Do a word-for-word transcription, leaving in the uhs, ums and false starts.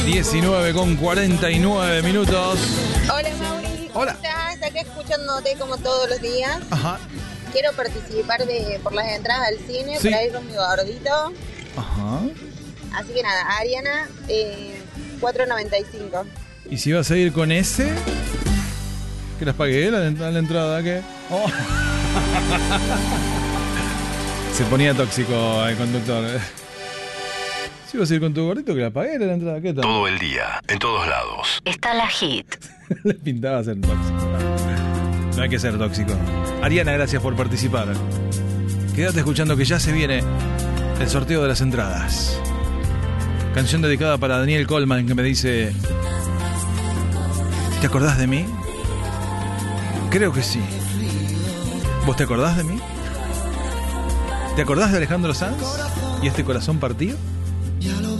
diecinueve con cuarenta y nueve minutos. Hola Mauri, ¿cómo Hola. estás? Acá escuchándote como todos los días. Ajá. Quiero participar de por las entradas al cine, Sí. para ir con mi gordito. Ajá. Así que nada, Ariana, eh, cuatro noventa y cinco. ¿Y si vas a ir con ese? ¿Que las pagué la, la entrada? ¿Qué? Oh. Se ponía tóxico el conductor. Si vas a ir con tu gordito, que la pagué la entrada. ¿Qué tal? Todo el día, en todos lados. Está la hit. Le pintaba ser tóxico. No hay que ser tóxico. Ariana, gracias por participar. Quédate escuchando que ya se viene el sorteo de las entradas. Canción dedicada para Daniel Coleman, que me dice: ¿te acordás de mí? Creo que sí. ¿Vos te acordás de mí? ¿Te acordás de Alejandro Sanz y este corazón partido?